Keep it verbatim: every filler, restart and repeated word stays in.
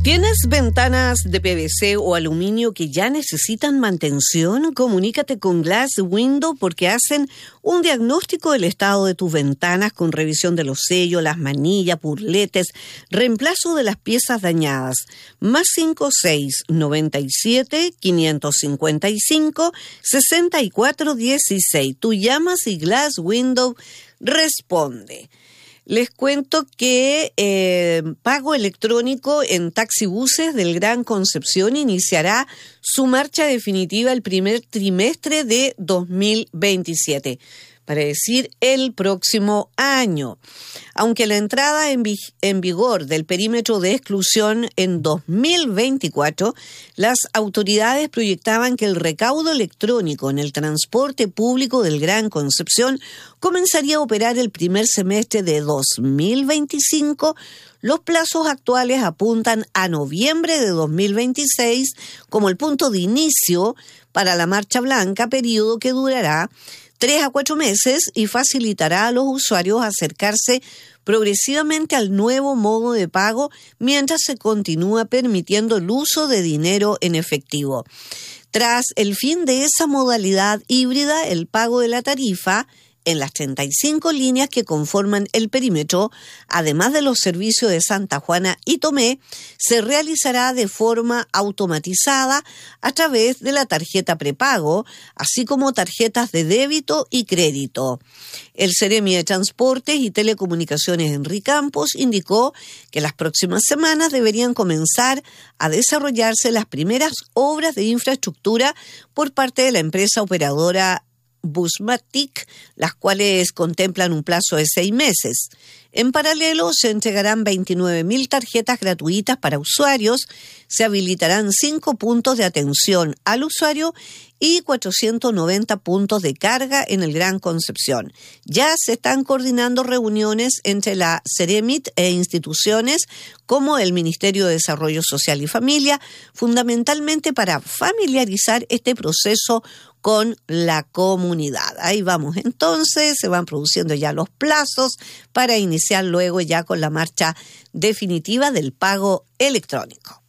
¿Tienes ventanas de P V C o aluminio que ya necesitan mantención? Comunícate con Glass Window porque hacen un diagnóstico del estado de tus ventanas con revisión de los sellos, las manillas, burletes, reemplazo de las piezas dañadas. Más cinco seis noventa y siete, quinientos cincuenta y cinco, sesenta y cuatro dieciséis. Tú llamas y Glass Window responde. Les cuento que eh, pago electrónico en taxibuses del Gran Concepción iniciará su marcha definitiva el primer trimestre de dos mil veintisiete, para decir el próximo año. Aunque la entrada en, vi- en vigor del perímetro de exclusión en dos mil veinticuatro, las autoridades proyectaban que el recaudo electrónico en el transporte público del Gran Concepción comenzaría a operar el primer semestre de dos mil veinticinco. Los plazos actuales apuntan a noviembre de dos mil veintiséis como el punto de inicio para la Marcha Blanca, periodo que durará tres a cuatro meses y facilitará a los usuarios acercarse progresivamente al nuevo modo de pago mientras se continúa permitiendo el uso de dinero en efectivo. Tras el fin de esa modalidad híbrida, el pago de la tarifa en las treinta y cinco líneas que conforman el perímetro, además de los servicios de Santa Juana y Tomé, se realizará de forma automatizada a través de la tarjeta prepago, así como tarjetas de débito y crédito. El Seremi de Transportes y Telecomunicaciones Henry Campos indicó que las próximas semanas deberían comenzar a desarrollarse las primeras obras de infraestructura por parte de la empresa operadora Busmatic, las cuales contemplan un plazo de seis meses. En paralelo, se entregarán veintinueve mil tarjetas gratuitas para usuarios, se habilitarán cinco puntos de atención al usuario y cuatrocientos noventa puntos de carga en el Gran Concepción. Ya se están coordinando reuniones entre la Ceremit e instituciones como el Ministerio de Desarrollo Social y Familia, fundamentalmente para familiarizar este proceso con la comunidad. Ahí vamos entonces, se van produciendo ya los plazos para iniciar luego ya con la marcha definitiva del pago electrónico.